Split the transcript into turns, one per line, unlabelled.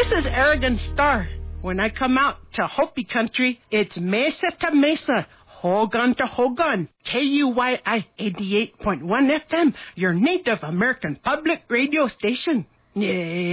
This is Aragon Star. When I come out to Hopi country, it's mesa to mesa, Hogan to Hogan, KUYI 88.1 FM, your Native American public radio station. Yeah.